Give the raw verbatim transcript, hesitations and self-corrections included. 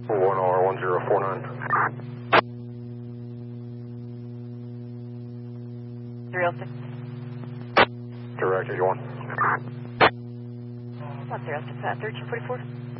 one R one zero four nine. three oh six. Direct eighty-one. one zero six at thirteen forty-four.